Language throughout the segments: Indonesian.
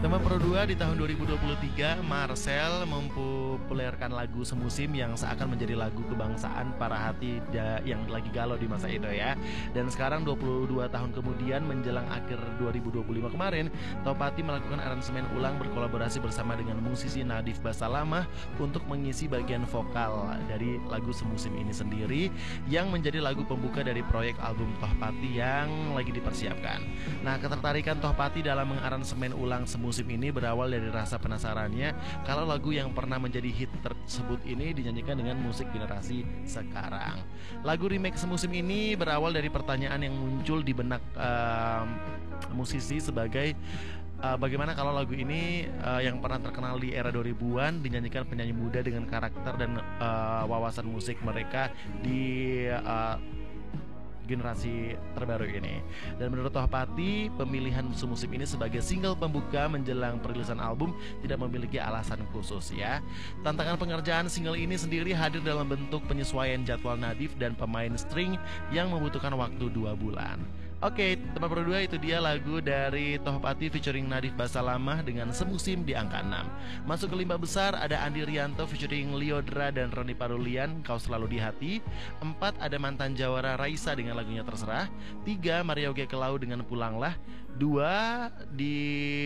Tema Pro 2 di tahun 2023, Marcel mempopulerkan lagu semusim yang seakan menjadi lagu kebangsaan para hati yang lagi galau di masa itu ya. Dan sekarang 22 tahun kemudian menjelang akhir 2025 kemarin, Tohpati melakukan aransemen ulang berkolaborasi bersama dengan musisi Nadif Basalamah untuk mengisi bagian vokal dari lagu semusim ini sendiri yang menjadi lagu pembuka dari proyek album Tohpati yang lagi dipersiapkan. Nah, ketertarikan Tohpati dalam mengaransemen ulang semusim ini berawal dari rasa penasarannya kalau lagu yang pernah menjadi hit tersebut ini dinyanyikan dengan musik generasi sekarang. Lagu remake semusim ini berawal dari pertanyaan yang muncul di benak musisi sebagai bagaimana kalau lagu ini yang pernah terkenal di era 2000-an dinyanyikan penyanyi muda dengan karakter dan wawasan musik mereka di generasi terbaru ini. Dan menurut Tohpati, pemilihan semusim ini sebagai single pembuka menjelang perilisan album tidak memiliki alasan khusus ya. Tantangan pengerjaan single ini sendiri hadir dalam bentuk penyesuaian jadwal Nadif dan pemain string yang membutuhkan waktu 2 bulan. Oke, tema Pro 2 itu dia lagu dari Tohpati featuring Nadif Basalamah dengan Semusim di angka 6. Masuk ke 5 besar ada Andi Rianto featuring Lyodra dan Roni Parulian, Kau Selalu di Hati. 4 ada mantan jawara Raisa dengan lagunya Terserah. 3 Mario G. Kelau dengan Pulanglah. 2 di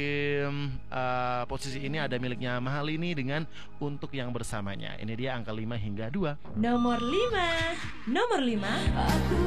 posisi ini ada miliknya Mahalini dengan Untuk Yang Bersamanya. Ini dia angka 5 hingga 2. Nomor 5.